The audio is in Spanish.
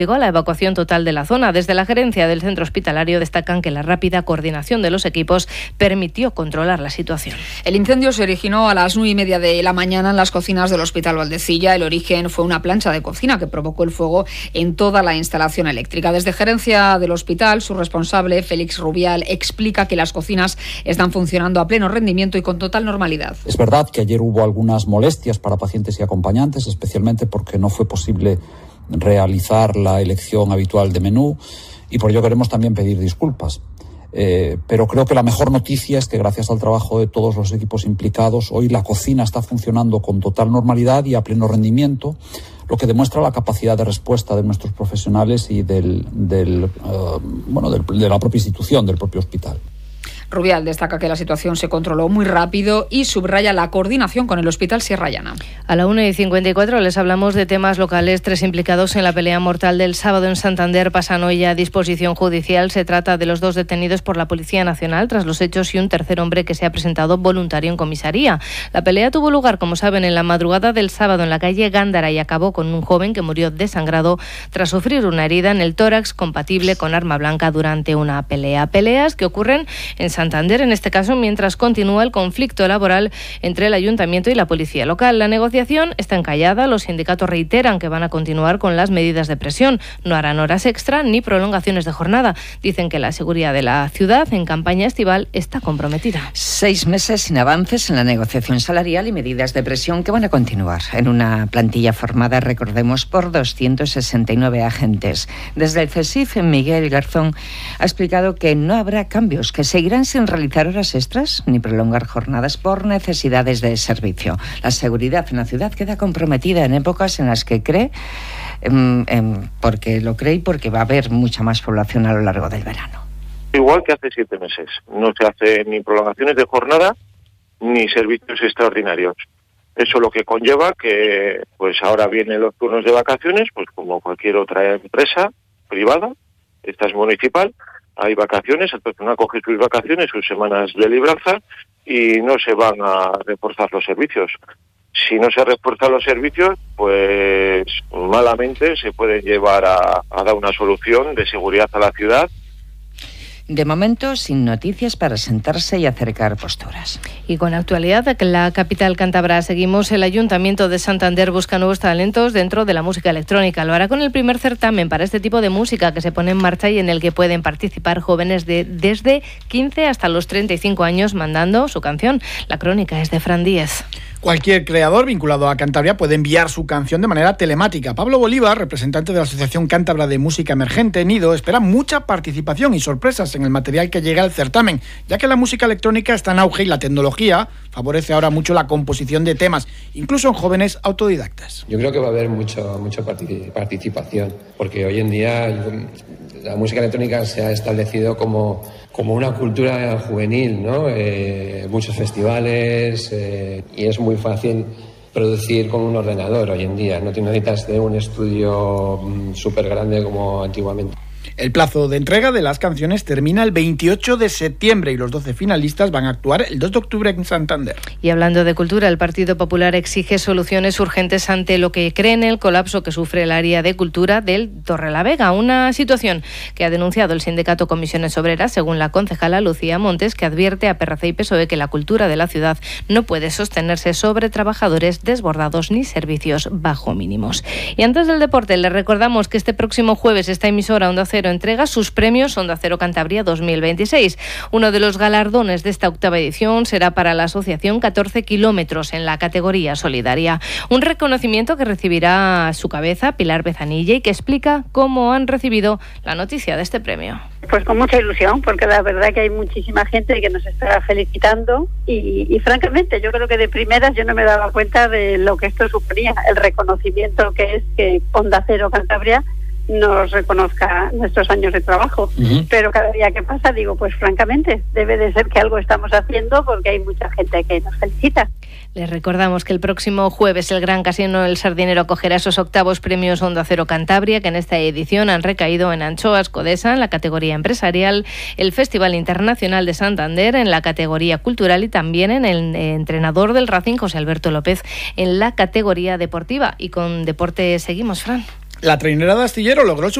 a la evacuación total de la zona. Desde la gerencia del centro hospitalario destacan que la rápida coordinación de los equipos permitió controlar la situación. El incendio se originó a las 9:30 de la mañana en las cocinas del Hospital Valdecilla. El origen fue una plancha de cocina que provocó el fuego en toda la instalación eléctrica. Desde gerencia del hospital, su responsable, Félix Rubial, explica que las cocinas están funcionando a pleno rendimiento y con total normalidad. Es verdad que ayer hubo algunas molestias para pacientes y acompañantes, especialmente porque no fue posible realizar la elección habitual de menú, y por ello queremos también pedir disculpas. Pero creo que la mejor noticia es que gracias al trabajo de todos los equipos implicados, hoy la cocina está funcionando con total normalidad y a pleno rendimiento, lo que demuestra la capacidad de respuesta de nuestros profesionales y de la propia institución, del propio hospital. Rubial destaca que la situación se controló muy rápido y subraya la coordinación con el Hospital Sierra Llana. A la 1:54 les hablamos de temas locales. 3 implicados en la pelea mortal del sábado en Santander pasan hoy a disposición judicial. Se trata de los 2 detenidos por la Policía Nacional tras los hechos y un tercer hombre que se ha presentado voluntario en comisaría. La pelea tuvo lugar, como saben, en la madrugada del sábado en la calle Gándara y acabó con un joven que murió desangrado tras sufrir una herida en el tórax compatible con arma blanca durante una pelea. Peleas que ocurren en Santander, en este caso, mientras continúa el conflicto laboral entre el Ayuntamiento y la Policía Local. La negociación está encallada. Los sindicatos reiteran que van a continuar con las medidas de presión. No harán horas extra ni prolongaciones de jornada. Dicen que la seguridad de la ciudad en campaña estival está comprometida. 6 meses sin avances en la negociación salarial y medidas de presión que van a continuar en una plantilla formada, recordemos, por 269 agentes. Desde el CESIF, Miguel Garzón ha explicado que no habrá cambios, que seguirán sin realizar horas extras ni prolongar jornadas por necesidades de servicio. La seguridad en la ciudad queda comprometida en épocas en las que cree, porque lo cree y porque va a haber mucha más población a lo largo del verano. Igual que hace 7 meses. No se hace ni prolongaciones de jornada ni servicios extraordinarios. Eso lo que conlleva que pues ahora vienen los turnos de vacaciones, pues como cualquier otra empresa privada, esta es municipal, hay vacaciones, el personal coge sus vacaciones, sus semanas de libranza y no se van a reforzar los servicios. Si no se refuerzan los servicios, pues malamente se pueden llevar a dar una solución de seguridad a la ciudad. De momento, sin noticias para sentarse y acercar posturas. Y con actualidad, en la capital cántabra seguimos. El Ayuntamiento de Santander busca nuevos talentos dentro de la música electrónica. Lo hará con el primer certamen para este tipo de música que se pone en marcha y en el que pueden participar jóvenes desde 15 hasta los 35 años mandando su canción. La crónica es de Fran Díez. Cualquier creador vinculado a Cantabria puede enviar su canción de manera telemática. Pablo Bolívar, representante de la Asociación Cántabra de Música Emergente, NIDO, espera mucha participación y sorpresas en el material que llega al certamen, ya que la música electrónica está en auge y la tecnología favorece ahora mucho la composición de temas, incluso en jóvenes autodidactas. Yo creo que va a haber mucha participación, porque hoy en día la música electrónica se ha establecido como una cultura juvenil, ¿no? Muchos festivales y es muy fácil producir con un ordenador hoy en día. No necesitas de un estudio súper grande como antiguamente. El plazo de entrega de las canciones termina el 28 de septiembre y los 12 finalistas van a actuar el 2 de octubre en Santander. Y hablando de cultura, el Partido Popular exige soluciones urgentes ante lo que cree en el colapso que sufre el área de cultura del Torrelavega, una situación que ha denunciado el sindicato Comisiones Obreras, según la concejala Lucía Montes, que advierte a PRC y PSOE que la cultura de la ciudad no puede sostenerse sobre trabajadores desbordados ni servicios bajo mínimos. Y antes del deporte, les recordamos que este próximo jueves esta emisora Onda Cero entrega sus premios Onda Cero Cantabria 2026. Uno de los galardones de esta octava edición será para la asociación 14 kilómetros en la categoría solidaria. Un reconocimiento que recibirá a su cabeza Pilar Bezanilla y que explica cómo han recibido la noticia de este premio. Pues con mucha ilusión, porque la verdad que hay muchísima gente que nos está felicitando y francamente yo creo que de primeras yo no me daba cuenta de lo que esto suponía, el reconocimiento que es que Onda Cero Cantabria nos reconozca nuestros años de trabajo. Pero cada día que pasa digo, pues francamente, debe de ser que algo estamos haciendo porque hay mucha gente que nos felicita. Les recordamos que el próximo jueves el Gran Casino El Sardinero acogerá esos octavos premios Onda Cero Cantabria, que en esta edición han recaído en Anchoas Codesa, en la categoría empresarial, el Festival Internacional de Santander en la categoría cultural y también en el entrenador del Racing, José Alberto López, en la categoría deportiva. Y con deporte seguimos, Fran. La trainera de Astillero logró su